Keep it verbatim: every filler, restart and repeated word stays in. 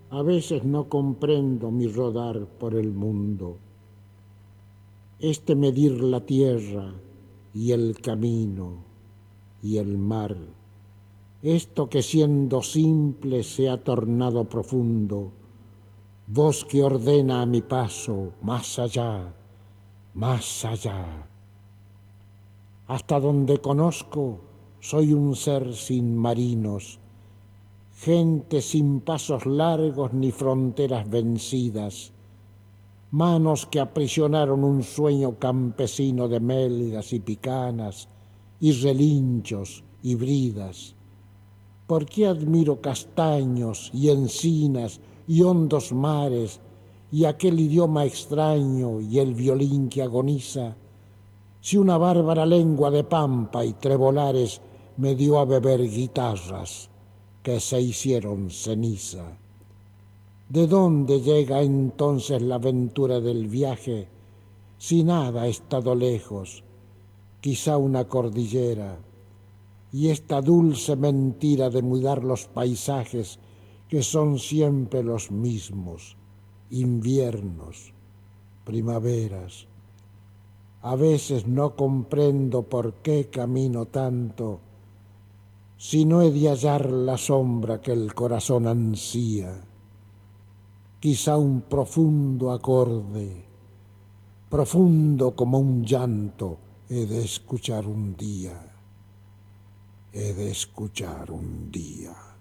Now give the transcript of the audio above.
A veces no comprendo mi rodar por el mundo, este medir la tierra y el camino y el mar, esto que siendo simple se ha tornado profundo, voz que ordena a mi paso más allá, más allá. Hasta donde conozco soy un ser sin marinos, gente sin pasos largos ni fronteras vencidas, manos que aprisionaron un sueño campesino de melgas y picanas y relinchos y bridas. ¿Por qué admiro castaños y encinas y hondos mares y aquel idioma extraño y el violín que agoniza, si una bárbara lengua de pampa y trebolares me dio a beber guitarras que se hicieron ceniza? ¿De dónde llega entonces la aventura del viaje si nada ha estado lejos, quizá una cordillera, y esta dulce mentira de mudar los paisajes que son siempre los mismos, inviernos, primaveras? A veces no comprendo por qué camino tanto, si no he de hallar la sombra que el corazón ansía. Quizá un profundo acorde, profundo como un llanto, he de escuchar un día, he de escuchar un día.